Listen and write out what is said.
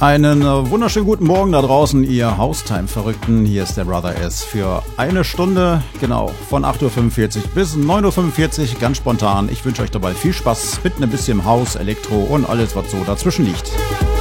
Einen wunderschönen guten Morgen da draußen, ihr Haustime-Verrückten. Hier ist der Brother S. für eine Stunde, genau, von 8.45 Uhr bis 9.45 Uhr, ganz spontan. Ich wünsche euch dabei viel Spaß mit ein bisschen Haus, Elektro und alles, was so dazwischen liegt.